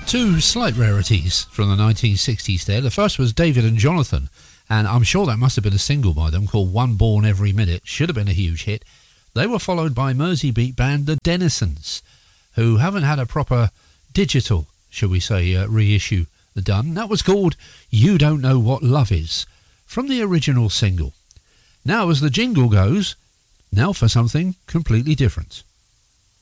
Two slight rarities from the 1960s there. The first was David and Jonathan, and I'm sure that must have been a single by them called One Born Every Minute. Should have been a huge hit. They were followed by Mersey beat band The Dennisons, who haven't had a proper digital, shall we say, reissue done. That was called You Don't Know What Love Is, from the original single. Now, as the jingle goes, now for something completely different.